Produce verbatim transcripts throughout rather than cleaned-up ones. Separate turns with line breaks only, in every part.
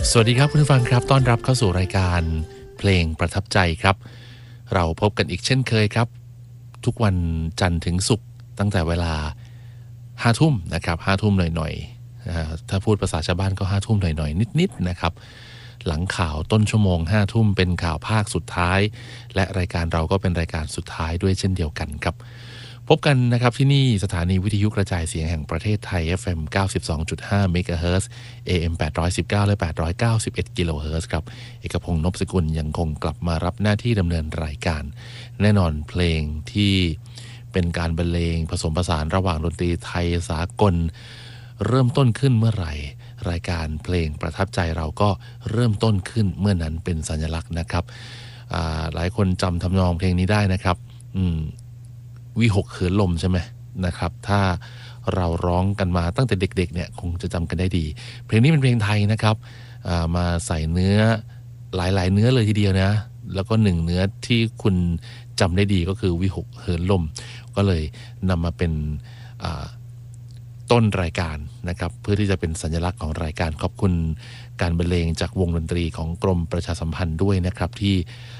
สวัสดีครับคุณผู้ฟังครับต้อนรับเข้าสู่รายการเพลงประทับใจครับเราพบกันอีกเช่นเคยครับทุกวันจันทร์ถึงศุกร์ตั้งแต่เวลาห้าทุ่มนะครับห้าทุ่มหน่อยๆถ้าพูดภาษาชาวบ้านก็ห้าทุ่มหน่อยๆนิดๆนะครับหลังข่าวต้นชั่วโมงห้าทุ่มเป็นข่าวภาคสุดท้ายและรายการเราก็เป็นรายการสุดท้ายด้วยเช่นเดียวกันครับพบกันนะครับที่นี่สถานีวิทยุกระจายเสียงแห่งประเทศไทย เอฟ เอ็ม เก้าสิบสองจุดห้า เมกะเฮิรตซ์ เอ เอ็ม แปดร้อยสิบเก้า และ แปดร้อยเก้าสิบเอ็ด กิโลเฮิรตซ์ครับเอกพงษ์นพสกุลยังคงกลับมารับหน้าที่ดำเนินรายการแน่นอนเพลงที่เป็นการบรรเลงผสมผสานระหว่างดนตรีไทยสากลเริ่มต้นขึ้นเมื่อไหร่รายการเพลงประทับใจเราก็เริ่มต้นขึ้นเมื่อนั้นเป็นสัญลักษณ์นะครับหลายคนจำทำนองเพลงนี้ได้นะครับอืมวิหกเขินลมใช่ไหมนะครับถ้าเราร้องกันมาตั้งแต่เด็กๆเนี่ยคงจะจำกันได้ดีเพลงนี้เป็นเพลงไทยนะครับมาใส่เนื้อหลายๆเนื้อเลยทีเดียวนะแล้วก็หนึ่งเนื้อที่คุณจำได้ดีก็คือวิหกเหินลมก็เลยนำมาเป็นต้นรายการนะครับเพื่อที่จะเป็นสัญลักษณ์ของรายการขอบคุณการบรรเลงจากวงดนตรีของกรมประชาสัมพันธ์ด้วยนะครับที่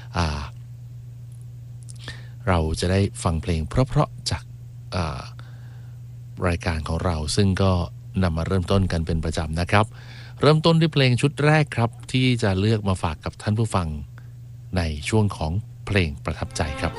เราจะได้ฟังเพลงเพราะๆจากรายการของเราซึ่งก็นำมาเริ่มต้นกันเป็นประจำนะครับเริ่มต้นด้วยเพลงชุดแรกครับที่จะเลือกมาฝากกับท่านผู้ฟังในช่วงของเพลงประทับใจครับ